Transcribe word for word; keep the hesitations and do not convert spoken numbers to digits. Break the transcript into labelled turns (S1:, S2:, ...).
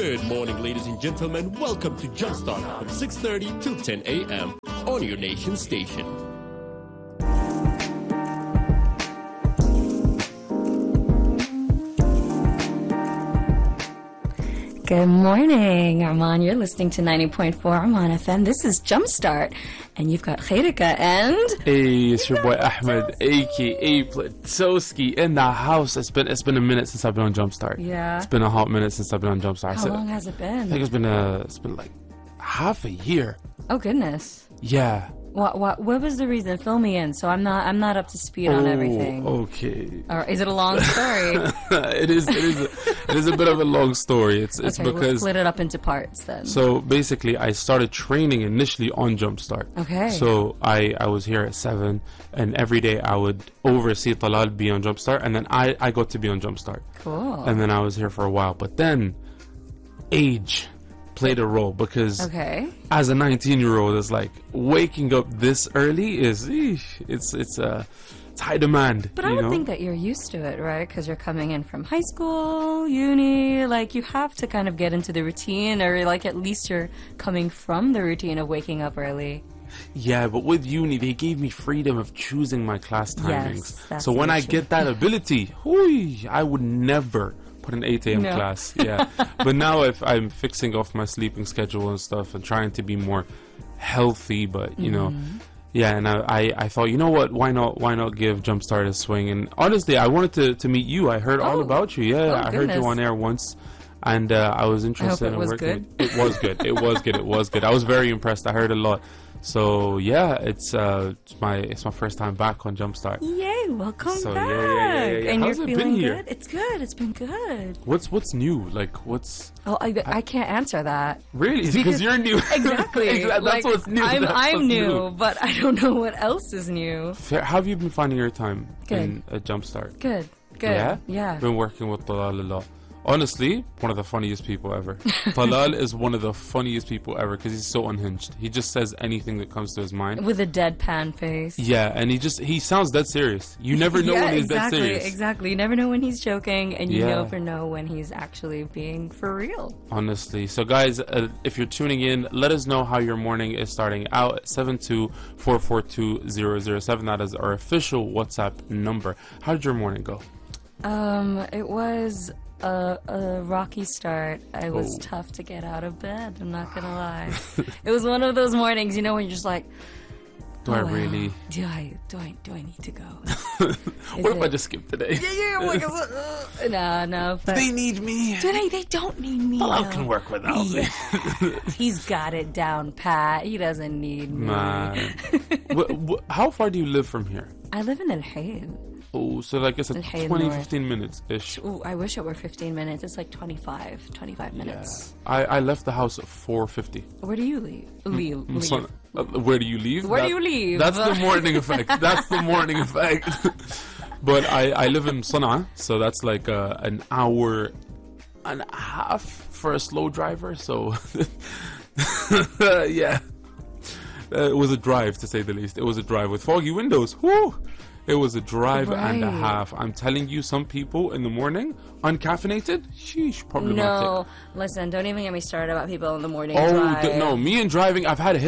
S1: Good morning, ladies and gentlemen. Welcome to Jumpstart from six thirty to ten a.m. on your nation station.
S2: Good morning, Arman. You're listening to ninety point four Arman F M. This is Jumpstart, and you've got Khairika and...
S3: Hey, it's your boy Ahmed, a k a. Platowski, in the house. It's been it's been a minute since I've been on Jumpstart.
S2: Yeah.
S3: It's been a hot minute since I've been on Jumpstart.
S2: How long has it been?
S3: I think it's been a, it's been like half a year.
S2: Oh, goodness.
S3: Yeah.
S2: What what what was the reason? Fill me in. So I'm not I'm not up to speed on
S3: oh,
S2: everything.
S3: Okay.
S2: Or is it a long story?
S3: it is. It is. A, it is a bit of a long story. It's it's
S2: okay,
S3: because
S2: we'll split it up into parts then.
S3: So basically, I started training initially on Jumpstart.
S2: Okay.
S3: So I I was here at seven, and every day I would oversee Talal be on Jumpstart, and then I I got to be on Jumpstart.
S2: Cool.
S3: And then I was here for a while, but then age played a role because
S2: okay.
S3: as a nineteen-year-old, it's like waking up this early is eesh, it's it's uh, it's high demand.
S2: But I
S3: you
S2: would
S3: know?
S2: think that you're used to it, right? Because you're coming in from high school, uni, like you have to kind of get into the routine, or like at least you're coming from the routine of waking up early.
S3: Yeah, but with uni, they gave me freedom of choosing my class timings.
S2: Yes, that's
S3: so when I
S2: true.
S3: get that ability, whoosh, I would never put an eight a.m.
S2: No.
S3: class. Yeah. But now if I'm fixing off my sleeping schedule and stuff and trying to be more healthy, but you know,
S2: Mm-hmm.
S3: yeah, and I, I, I thought, you know what, why not why not give Jumpstart a swing? And honestly, I wanted to, to meet you. I heard all
S2: Oh.
S3: about you. Yeah,
S2: Oh,
S3: I heard you
S2: goodness.
S3: on air once. And uh, I was interested
S2: it
S3: in
S2: was
S3: working
S2: good.
S3: with- It was good. It was good. It was good. I was very impressed. I heard a lot. So yeah, it's uh, it's my it's my first time back on Jumpstart.
S2: Yay! Welcome
S3: So,
S2: back.
S3: yeah, yeah, yeah, yeah, yeah.
S2: And
S3: How's
S2: you're
S3: it been
S2: feeling
S3: here?
S2: good. It's good. It's been good.
S3: What's what's new? Like what's
S2: Oh, I, I can't answer that.
S3: really because you're new.
S2: Exactly.
S3: Exactly. That's
S2: Like,
S3: what's new.
S2: I'm
S3: That's
S2: I'm
S3: what's
S2: new, but I don't know what else is new.
S3: Fair. How have you been finding your time
S2: Good.
S3: in a Jumpstart?
S2: Good. Good.
S3: Yeah?
S2: Yeah.
S3: Been working with Talal a lot. Honestly, one of the funniest people ever. Talal is one of the funniest people ever because he's so unhinged. He just says anything that comes to his mind.
S2: With a deadpan face.
S3: Yeah, and he just he sounds dead serious. You never know
S2: yeah,
S3: when he's
S2: exactly,
S3: dead serious.
S2: Exactly. You never know when he's joking, and you
S3: Yeah.
S2: never know when he's actually being for real.
S3: Honestly. So guys, uh, if you're tuning in, let us know how your morning is starting out at seven two four four two zero zero seven. That is our official WhatsApp number. How did your morning go?
S2: Um, it was a, a rocky start. It was
S3: Oh.
S2: tough to get out of bed. I'm not gonna lie. It was one of those mornings, you know, when you're just like,
S3: Do I
S2: oh, well,
S3: really?
S2: Do I? Do I? Do I need to go?
S3: What if I
S2: it-
S3: just skip today?
S2: Yeah, yeah. I'm like, uh, no, no. But
S3: They need me.
S2: do they? They don't need me.
S3: Talal
S2: though.
S3: can work without me.
S2: Yeah. He's got it down pat. He doesn't need me.
S3: Man. wh- wh- how far do you live from here?
S2: I live in Al Hayn.
S3: Oh, so like it's a
S2: Al Hayn
S3: twenty,
S2: North.
S3: fifteen minutes ish.
S2: Ooh, I wish it were fifteen minutes. It's like twenty-five, twenty-five
S3: Yeah.
S2: minutes.
S3: I, I left the house at four fifty.
S2: Where do you leave? Leave. leave.
S3: So, uh, where do you leave?
S2: Where do you leave?
S3: That's the morning effect. That's the morning effect. But I, I live in Sana'a, so that's like uh, an hour and a half for a slow driver. So, yeah. Uh, it was a drive, to say the least. It was a drive with foggy windows. Whoo! It was a drive and a
S2: Right.
S3: half. I'm telling you, some people in the morning, uncaffeinated, sheesh, problematic.
S2: No, listen, don't even get me started about people in the morning
S3: Oh
S2: drive.
S3: th- no! Me and driving, I've had a